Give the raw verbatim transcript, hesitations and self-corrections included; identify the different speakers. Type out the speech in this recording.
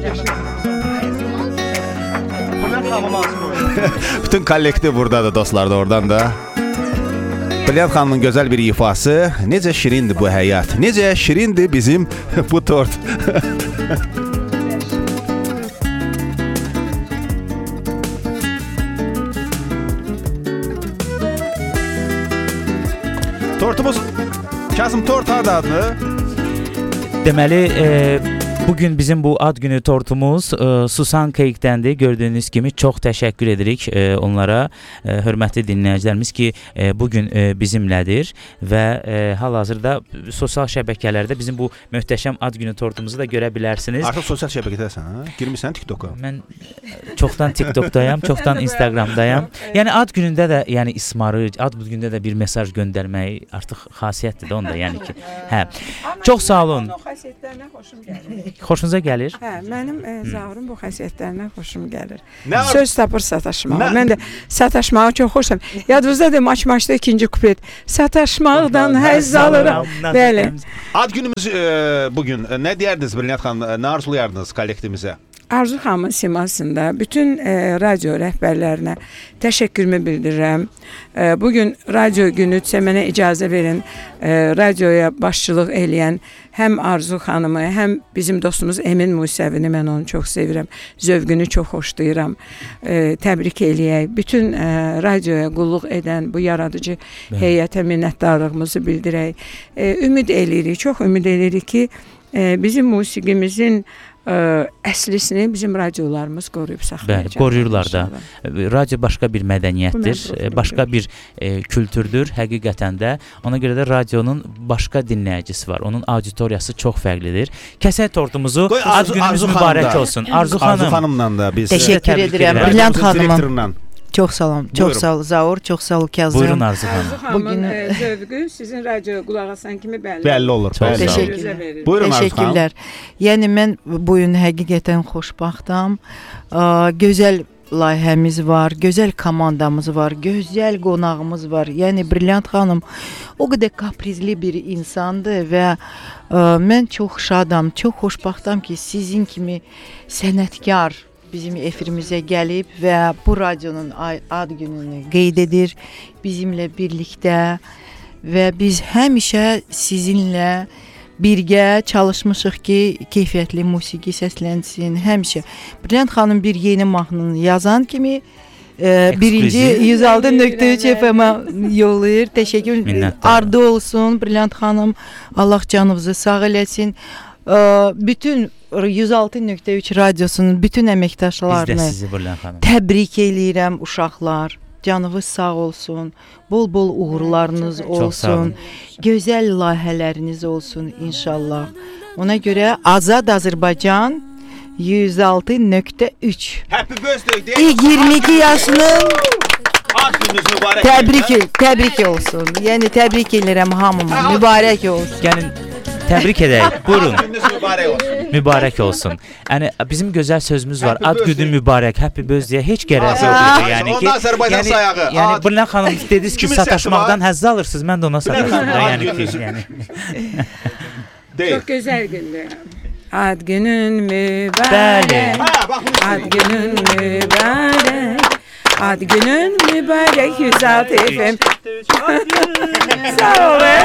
Speaker 1: Bütün kollektiv buradadır dostlar da oradan da. Brilliant xanımın gözəl bir ifası. Necə şirindir bu həyat. Necə şirindir bizim bu tort. Tortumuz Kasım tort hardadır?
Speaker 2: Deməli, e, bugün bizim bu ad günü tortumuz e, Susan Cake'dəndir. Gördüyünüz kimi çox təşəkkür edirik e, onlara, e, hörmətli dinləyicilərimiz ki, e, bugün e, bizimlədir və e, hal-hazırda sosial şəbəkələrdə bizim bu möhtəşəm ad günü tortumuzu da görə bilərsiniz.
Speaker 1: Artıq sosial şəbəkədəsən, ha? Girmirsən TikToka?
Speaker 2: Mən çoxdan TikTokdayam, çoxdan Instagramdayam. Yəni ad günündə də, yəni ismarı, ad günündə də bir mesaj göndərmək artıq xasiyyətdir də onda, yəni ki. Hə. Çox sağ olun.
Speaker 3: O xasiyyətlərinə xoşum gəlir.
Speaker 2: Xoşunuza gəlir?
Speaker 3: Hə, mənim e, Zaurun bu xasiyyətlərinə xoşum gəlir.
Speaker 1: Nə
Speaker 3: Söz tapır sataşmağa. Mən də sataşmağı çox xoşam. Yadınızdadır maç-maçda ikinci kuplet. Sataşmaqdan həzz alıram. Bəli.
Speaker 1: Ad günümüz e, bugün. Nə deyərdiniz Brilliant xanım? Nə arzulayardınız kollektivimizə?
Speaker 3: Arzu xanımın simasında bütün e, radio rəhbərlərinə təşəkkürümü bildirirəm. E, bugün radio günüdsə mənə icazə verin, e, radioya başçılıq eləyən həm Arzu xanımı, həm bizim dostumuz Emin Musəvini, mən onu çox sevirəm. Zövqünü çox xoşlayıram. E, təbrik eləyək. Bütün e, radioya qulluq edən bu yaradıcı Bəli. heyətə minnətdarlığımızı bildirək. E, ümid eləyirik, çox ümid eləyirik ki, e, bizim musiqimizin Ə, əslisini bizim radiolarımız qoruyub saxlayacaq.
Speaker 2: Bəli, qoruyurlar da. Radio başqa bir mədəniyyətdir, başqa bir e, kültürdür həqiqətən də. Ona görə də radionun başqa dinləyicisi var. Onun auditoriyası çox fərqlidir. Kəsək tortumuzu
Speaker 1: Qoy,
Speaker 2: ad günümüz mübarək da. olsun. Arzu xanım.
Speaker 1: Arzu xanımla da biz
Speaker 4: təşəkkür edirəm. Brilliant xanımın. Çox sağ olun. Çox sağ ol Zaur, çox sağ ol Kazım.
Speaker 2: Buyurun Arzu xanım.
Speaker 3: Arzu xanımın e, zövqü sizin radioya qulaq asan kimi bəlli.
Speaker 1: Bəlli olur.
Speaker 2: Çox
Speaker 4: təşəkkür.
Speaker 1: Buyurun Arzu xanım.
Speaker 4: Təşəkkürlər. Yəni mən bu gün həqiqətən xoşbəxtəm. Gözəl layihəmiz var, gözəl komandamız var, gözəl qonağımız var. Yəni Brilliant xanım o qədər kaprizli bir insandır və ə, mən çox şadam, çox xoşbəxtəm ki, sizin kimi sənətkar bizim efirimizə gəlib və bu radionun ad gününü qeyd edir bizimlə birlikdə və biz həmişə sizinlə birgə çalışmışıq ki, keyfiyyətli musiqi səslənsin, həmişə. Brilliant xanım bir yeni mahnını yazan kimi e, birinci yüz altı nöqtə üç F M-ə yollayır. Təşəkkür. Ardı olsun Brilliant xanım. Allah canınızı sağ eləsin. E, bütün yüz altı nöqtə üç radiosunun bütün əməkdaşlarını təbrik eləyirəm uşaqlar. Canınız sağ olsun. Bol-bol uğurlarınız olsun. Gözəl layihələriniz olsun inşallah. Ona görə Azad Azərbaycan yüz altı nöqtə üç.
Speaker 1: Happy birthday.
Speaker 4: İlk iyirmi iki yaşının
Speaker 1: ad gününüz mübarək.
Speaker 4: Təbrik, təbrik olsun. Yəni təbrik edirəm hamımı. Mübarək olsun.
Speaker 2: Gəlin təbrik edək. Buyurun.
Speaker 1: Ad gününüz mübarək olsun.
Speaker 2: Mübarək olsun. Yəni bizim gözəl sözümüz var. Ad günü mübarək, happy birthday. Heç gərəz yoxdur. Yəni ki,
Speaker 1: yəni,
Speaker 2: yəni, yəni Brilliant xanım dediniz ki, sataşmaqdan həzz alırsınız. Mən də ona sataşıram da, yəni ki, yəni.
Speaker 3: Çox gözəl gündür. Ad günün mübarək. Ad günün mübarək. Ad günün mübarək yüz altı F M. Sağ olun.